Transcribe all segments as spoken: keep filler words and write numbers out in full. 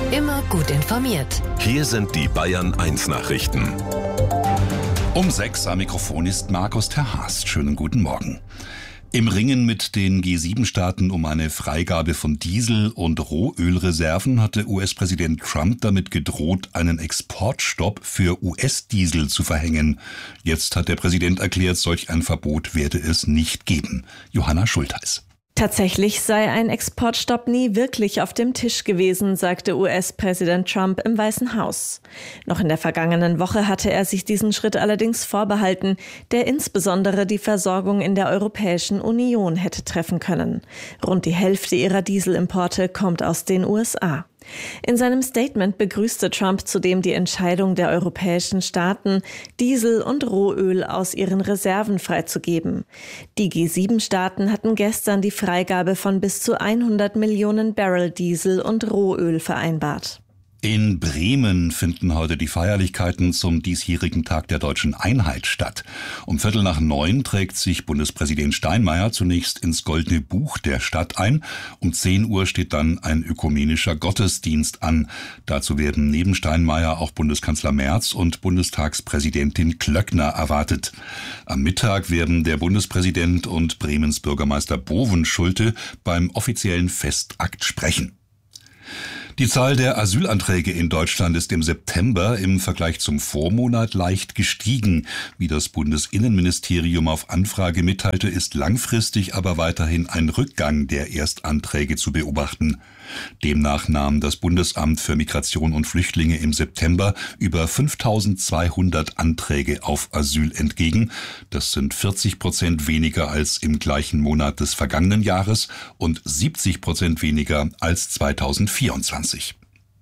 Immer gut informiert. Hier sind die Bayern eins Nachrichten. Um sechs am Mikrofon ist Markus Terhaast. Schönen guten Morgen. Im Ringen mit den G sieben Staaten um eine Freigabe von Diesel- und Rohölreserven hatte U S-Präsident Trump damit gedroht, einen Exportstopp für U S-Diesel zu verhängen. Jetzt hat der Präsident erklärt, solch ein Verbot werde es nicht geben. Johanna Schultheis. Tatsächlich sei ein Exportstopp nie wirklich auf dem Tisch gewesen, sagte U S-Präsident Trump im Weißen Haus. Noch in der vergangenen Woche hatte er sich diesen Schritt allerdings vorbehalten, der insbesondere die Versorgung in der Europäischen Union hätte treffen können. Rund die Hälfte ihrer Dieselimporte kommt aus den U S A. In seinem Statement begrüßte Trump zudem die Entscheidung der europäischen Staaten, Diesel und Rohöl aus ihren Reserven freizugeben. Die G sieben Staaten hatten gestern die Freigabe von bis zu hundert Millionen Barrel Diesel und Rohöl vereinbart. In Bremen finden heute die Feierlichkeiten zum diesjährigen Tag der Deutschen Einheit statt. Um Viertel nach neun trägt sich Bundespräsident Steinmeier zunächst ins Goldene Buch der Stadt ein. Um zehn Uhr steht dann ein ökumenischer Gottesdienst an. Dazu werden neben Steinmeier auch Bundeskanzler Merz und Bundestagspräsidentin Klöckner erwartet. Am Mittag werden der Bundespräsident und Bremens Bürgermeister Bovenschulte beim offiziellen Festakt sprechen. Die Zahl der Asylanträge in Deutschland ist im September im Vergleich zum Vormonat leicht gestiegen. Wie das Bundesinnenministerium auf Anfrage mitteilte, ist langfristig aber weiterhin ein Rückgang der Erstanträge zu beobachten. Demnach nahm das Bundesamt für Migration und Flüchtlinge im September über fünftausendzweihundert Anträge auf Asyl entgegen. Das sind vierzig Prozent weniger als im gleichen Monat des vergangenen Jahres und siebzig Prozent weniger als zweitausendvierundzwanzig.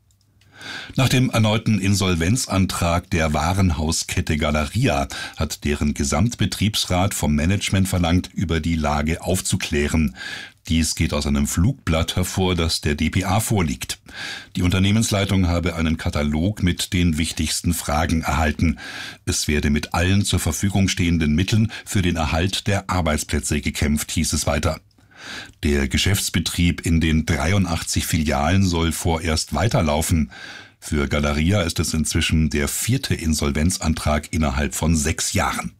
Nach dem erneuten Insolvenzantrag der Warenhauskette Galeria hat deren Gesamtbetriebsrat vom Management verlangt, über die Lage aufzuklären. Dies geht aus einem Flugblatt hervor, das der D P A vorliegt. Die Unternehmensleitung habe einen Katalog mit den wichtigsten Fragen erhalten. Es werde mit allen zur Verfügung stehenden Mitteln für den Erhalt der Arbeitsplätze gekämpft, hieß es weiter. Der Geschäftsbetrieb in den dreiundachtzig Filialen soll vorerst weiterlaufen. Für Galeria ist es inzwischen der vierte Insolvenzantrag innerhalb von sechs Jahren.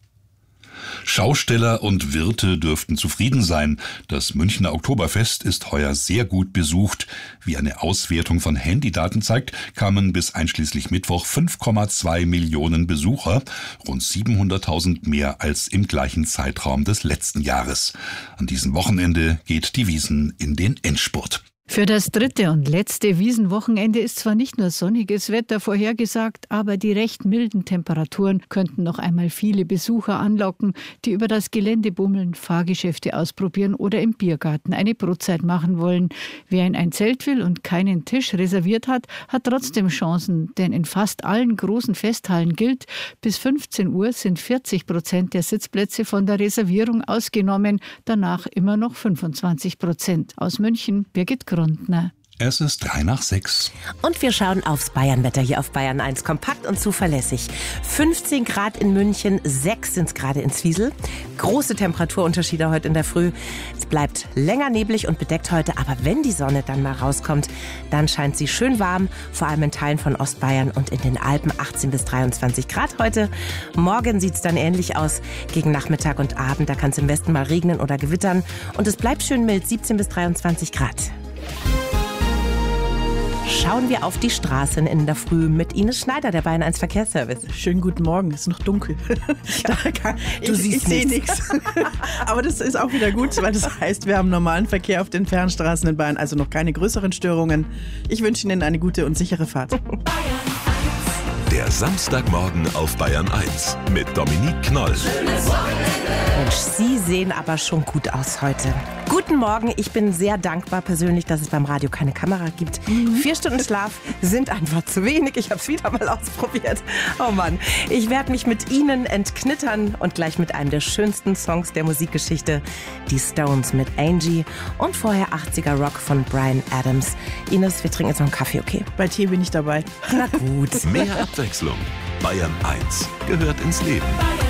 Schausteller und Wirte dürften zufrieden sein. Das Münchner Oktoberfest ist heuer sehr gut besucht. Wie eine Auswertung von Handydaten zeigt, kamen bis einschließlich Mittwoch fünf Komma zwei Millionen Besucher, rund siebenhunderttausend mehr als im gleichen Zeitraum des letzten Jahres. An diesem Wochenende geht die Wiesn in den Endspurt. Für das dritte und letzte Wiesenwochenende ist zwar nicht nur sonniges Wetter vorhergesagt, aber die recht milden Temperaturen könnten noch einmal viele Besucher anlocken, die über das Gelände bummeln, Fahrgeschäfte ausprobieren oder im Biergarten eine Brotzeit machen wollen. Wer in ein Zelt will und keinen Tisch reserviert hat, hat trotzdem Chancen, denn in fast allen großen Festhallen gilt, bis fünfzehn Uhr sind vierzig Prozent der Sitzplätze von der Reservierung ausgenommen, danach immer noch fünfundzwanzig Prozent. Aus München, Birgit Grundner. Es ist drei nach sechs. Und wir schauen aufs Bayernwetter hier auf Bayern eins. Kompakt und zuverlässig. fünfzehn Grad in München, sechs sind es gerade in Zwiesel. Große Temperaturunterschiede heute in der Früh. Es bleibt länger neblig und bedeckt heute, aber wenn die Sonne dann mal rauskommt, dann scheint sie schön warm, vor allem in Teilen von Ostbayern und in den Alpen achtzehn bis dreiundzwanzig Grad heute. Morgen sieht es dann ähnlich aus. Gegen Nachmittag und Abend, da kann es im Westen mal regnen oder gewittern. Und es bleibt schön mild, siebzehn bis dreiundzwanzig Grad. Schauen wir auf die Straßen in der Früh mit Ines Schneider, der Bayern eins Verkehrsservice. Schönen guten Morgen, es ist noch dunkel. Kann, du ich, siehst ich sehe nichts. Aber das ist auch wieder gut, weil das heißt, wir haben normalen Verkehr auf den Fernstraßen in Bayern, also noch keine größeren Störungen. Ich wünsche Ihnen eine gute und sichere Fahrt. Der Samstagmorgen auf Bayern eins mit Dominique Knoll. Mensch, Sie sehen aber schon gut aus heute. Guten Morgen, ich bin sehr dankbar persönlich, dass es beim Radio keine Kamera gibt. Mhm. Vier Stunden Schlaf sind einfach zu wenig. Ich habe es wieder mal ausprobiert. Oh Mann, ich werde mich mit Ihnen entknittern und gleich mit einem der schönsten Songs der Musikgeschichte, die Stones mit Angie und vorher achtziger Rock von Bryan Adams. Ines, wir trinken jetzt noch einen Kaffee, okay? Bei Tee bin ich dabei. Na gut. Mehr Abwechslung. Bayern eins gehört ins Leben.